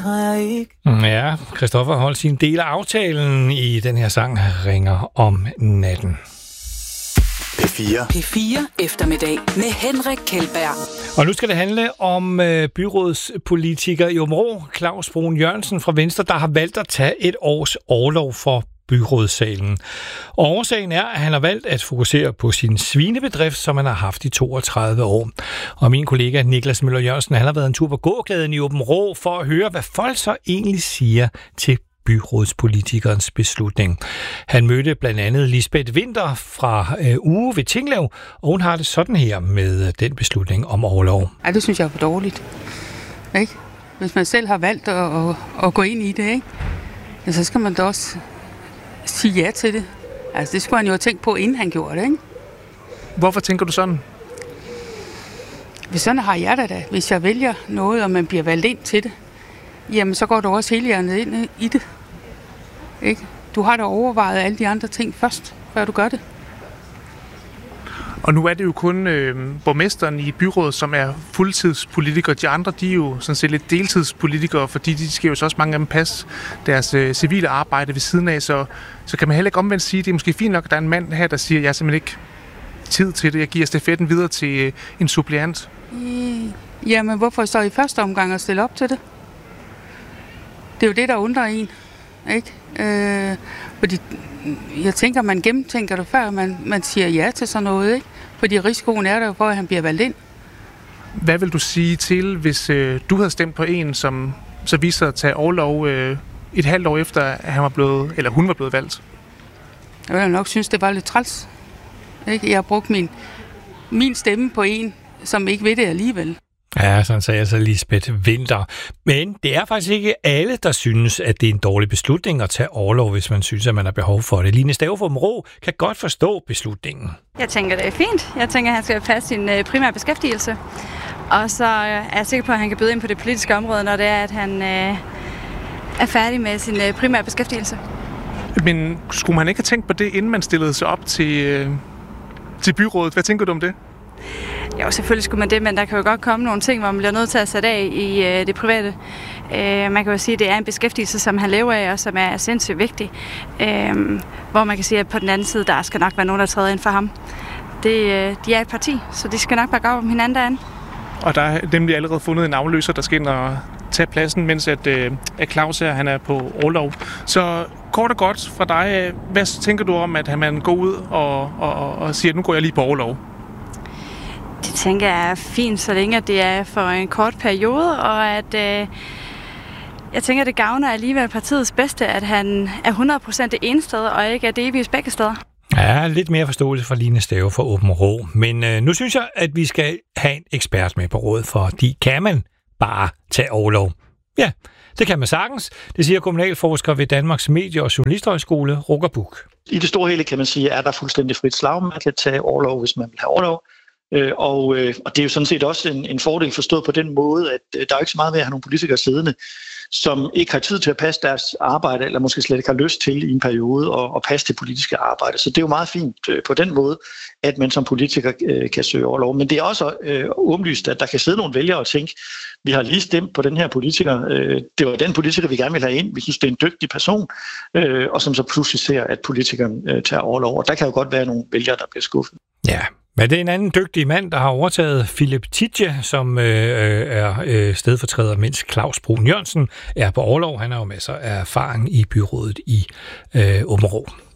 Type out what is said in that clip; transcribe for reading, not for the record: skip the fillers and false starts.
har jeg ikke. Ja, Christoffer holdt sin del af aftalen i den her sang Ringer om natten. P4 eftermiddag med Henrik Kjeldberg. Og nu skal det handle om byrådspolitiker i Aabenraa, Claus Brun Jørgensen fra Venstre, der har valgt at tage et års orlov for byrådssalen. Og årsagen er, at han har valgt at fokusere på sin svinebedrift, som han har haft i 32 år. Og min kollega Niklas Møller Jørgensen, han har været en tur på gågaden i Aabenraa for at høre, hvad folk så egentlig siger til byrådspolitikernes beslutning. Han mødte blandt andet Lisbeth Winther fra Uge ved Tinglev, og hun har det sådan her med den beslutning om orlov. Ja, det synes jeg er for dårligt. Ikke? Hvis man selv har valgt at gå ind i det, ikke? Ja, så skal man da også sige ja til det. Altså, det skulle han jo have tænkt på, inden han gjorde det, ikke? Hvorfor tænker du sådan? Hvis sådan har jeg da. Hvis jeg vælger noget, og man bliver valgt ind til det, jamen så går du også helhjertet ind i det. Ikke? Du har da overvejet alle de andre ting først, før du gør det. Og nu er det jo kun borgmesteren i byrådet, som er fuldtidspolitikere. De andre, de er jo sådan set lidt deltidspolitikere, fordi de skal jo så også mange af dem passe deres civile arbejde ved siden af. Så kan man heller ikke omvendt sige, at det er måske fint nok, at der er en mand her, der siger, at jeg har simpelthen ikke tid til det. Jeg giver stafetten videre til en suppleant. Jamen, hvorfor så i første omgang at stille op til det? Det er jo det, der undrer en, ikke? Fordi jeg tænker, man gennemtænker det før, man siger ja til sådan noget, ikke? Fordi risikoen er der jo for, at han bliver valgt ind. Hvad vil du sige til, hvis du havde stemt på en, som så viste sig at tage orlov et halvt år efter, at han var blevet, eller hun var blevet valgt? Jeg vil nok synes, det var lidt træls. Ikke? Jeg har brugt min stemme på en, som ikke ved det alligevel. Ja, sådan sagde altså Lisbeth Winther. Men det er faktisk ikke alle, der synes, at det er en dårlig beslutning at tage orlov, hvis man synes, at man har behov for det. Line Stave fra Aabenraa kan godt forstå beslutningen. Jeg tænker, det er fint. Jeg tænker, at han skal passe sin primære beskæftigelse. Og så er jeg sikker på, at han kan byde ind på det politiske område, når det er, at han er færdig med sin primære beskæftigelse. Men skulle man ikke have tænkt på det, inden man stillede sig op til byrådet? Hvad tænker du om det? Jo, selvfølgelig skulle man det, men der kan jo godt komme nogle ting, hvor man bliver nødt til at sætte af i det private. Man kan jo sige, at det er en beskæftigelse, som han lever af, og som er sindssygt vigtig. Hvor man kan sige, at på den anden side, der skal nok være nogen, der træder ind for ham. De er et parti, så de skal nok bakke op om hinanden derinde. Og der er nemlig allerede fundet en afløser, der skal ind og tage pladsen, mens at Claus her, han er på orlov. Så kort og godt fra dig, hvad tænker du om, at man går ud og siger, at nu går jeg lige på orlov? Det tænker jeg er fint, så længe det er for en kort periode, og at jeg tænker, at det gavner alligevel partiets bedste, at han er 100% det ene sted, og ikke er delvis begge steder. Ja, lidt mere forståelse for Line Stave fra Aabenraa. Men nu synes jeg, at vi skal have en ekspert med på rådet, fordi kan man bare tage orlov? Ja, det kan man sagtens. Det siger kommunalforsker ved Danmarks Medie- og Journalisthøjskole, Roger Buch. I det store hele kan man sige, at der er fuldstændig frit slag. Man kan tage orlov, hvis man vil have orlov. Og det er jo sådan set også en fordel forstået på den måde, at der er ikke så meget ved at have nogle politikere siddende, som ikke har tid til at passe deres arbejde, eller måske slet ikke har lyst til i en periode at passe det politiske arbejde. Så det er jo meget fint på den måde, at man som politiker kan søge orlov. Men det er også åbenlyst, at der kan sidde nogle vælgere og tænke, vi har lige stemt på den her politiker. Det var den politiker, vi gerne vil have ind. Vi synes, det er en dygtig person, og som så pludselig ser, at politikeren tager orlov. Og der kan jo godt være nogle vælgere, der bliver skuffet. Ja. Men det er en anden dygtig mand, der har overtaget Philip Tidje, som er stedfortræder, mens Claus Brun Jørgensen er på orlov. Han har jo masser af erfaring i byrådet i Aabenraa.